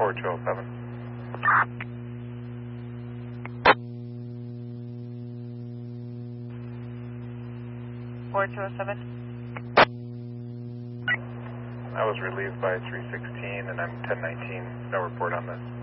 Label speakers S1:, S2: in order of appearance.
S1: 4207. I was relieved by 316 and I'm 1019. No report on this.